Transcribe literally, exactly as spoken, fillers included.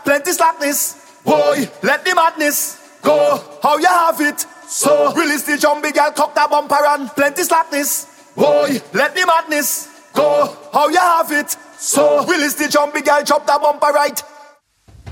plenty slackness. Boy, let the madness go. How you have it? So release the jumpy girl, cock that bumper and plenty slackness. Boy, let the madness go. How you have it? So release the jumpy girl, drop that bumper right.